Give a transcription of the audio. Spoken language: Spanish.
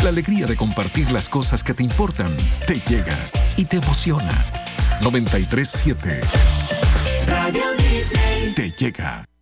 la alegría de compartir las cosas que te importan te llega y te emociona. 93.7 Radio Disney te llega.